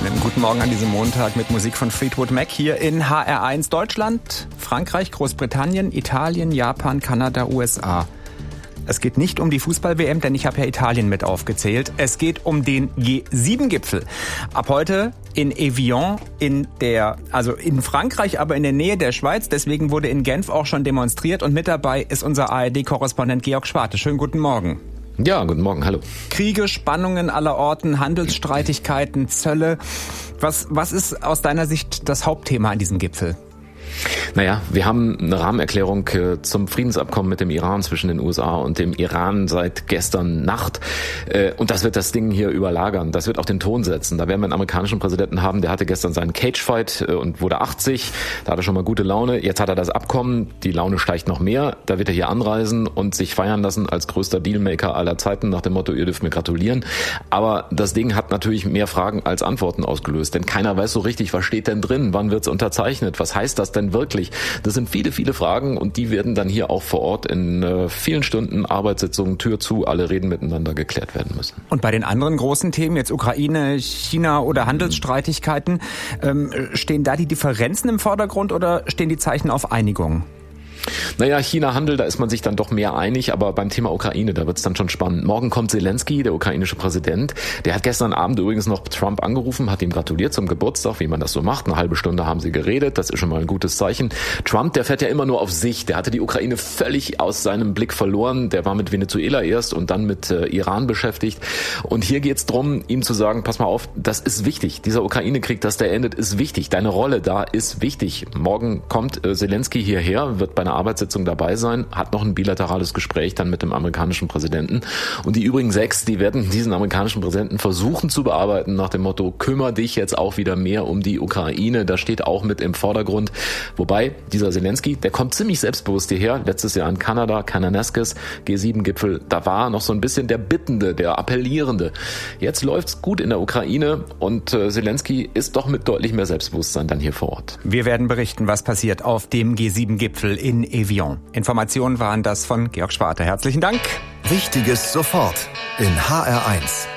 Einen guten Morgen an diesem Montag mit Musik von Fleetwood Mac hier in HR1 Deutschland, Frankreich, Großbritannien, Italien, Japan, Kanada, USA. Es geht nicht um die Fußball-WM, denn ich habe ja Italien mit aufgezählt. Es geht um den G7-Gipfel. Ab heute in Evian, in Frankreich, aber in der Nähe der Schweiz. Deswegen wurde in Genf auch schon demonstriert. Und mit dabei ist unser ARD-Korrespondent Georg Schwarte. Schönen guten Morgen. Ja, guten Morgen, hallo. Kriege, Spannungen aller Orten, Handelsstreitigkeiten, Zölle. Was ist aus deiner Sicht das Hauptthema an diesem Gipfel? Naja, wir haben eine Rahmenerklärung zum Friedensabkommen mit dem Iran zwischen den USA und dem Iran seit gestern Nacht. Und das wird das Ding hier überlagern. Das wird auch den Ton setzen. Da werden wir einen amerikanischen Präsidenten haben, der hatte gestern seinen Cagefight und wurde 80. Da hat er schon mal gute Laune. Jetzt hat er das Abkommen. Die Laune steigt noch mehr. Da wird er hier anreisen und sich feiern lassen als größter Dealmaker aller Zeiten nach dem Motto, ihr dürft mir gratulieren. Aber das Ding hat natürlich mehr Fragen als Antworten ausgelöst. Denn keiner weiß so richtig, was steht denn drin? Wann wird's unterzeichnet? Was heißt das denn wirklich? Das sind viele, viele Fragen und die werden dann hier auch vor Ort in vielen Stunden Arbeitssitzungen, Tür zu, alle reden miteinander geklärt werden müssen. Und bei den anderen großen Themen, jetzt Ukraine, China oder Handelsstreitigkeiten, stehen da die Differenzen im Vordergrund oder stehen die Zeichen auf Einigung? Naja, China-Handel, da ist man sich dann doch mehr einig, aber beim Thema Ukraine, da wird's dann schon spannend. Morgen kommt Zelensky, der ukrainische Präsident. Der hat gestern Abend übrigens noch Trump angerufen, hat ihm gratuliert zum Geburtstag, wie man das so macht. Eine halbe Stunde haben sie geredet, das ist schon mal ein gutes Zeichen. Trump, der fährt ja immer nur auf sich. Der hatte die Ukraine völlig aus seinem Blick verloren. Der war mit Venezuela erst und dann mit Iran beschäftigt. Und hier geht's drum, ihm zu sagen, pass mal auf, das ist wichtig. Dieser Ukraine-Krieg, dass der endet, ist wichtig. Deine Rolle da ist wichtig. Morgen kommt Zelensky hierher, wird bei einer Arbeitssitzung dabei sein, hat noch ein bilaterales Gespräch dann mit dem amerikanischen Präsidenten. Und die übrigen 6, die werden diesen amerikanischen Präsidenten versuchen zu bearbeiten nach dem Motto, kümmere dich jetzt auch wieder mehr um die Ukraine. Das steht auch mit im Vordergrund. Wobei, dieser Zelensky, der kommt ziemlich selbstbewusst hierher. Letztes Jahr in Kanada, Kananaskis, G7-Gipfel, da war noch so ein bisschen der Bittende, der Appellierende. Jetzt läuft's gut in der Ukraine und Zelensky ist doch mit deutlich mehr Selbstbewusstsein dann hier vor Ort. Wir werden berichten, was passiert auf dem G7-Gipfel in Evian. Informationen waren das von Georg Schwarte. Herzlichen Dank. Wichtiges sofort in HR1.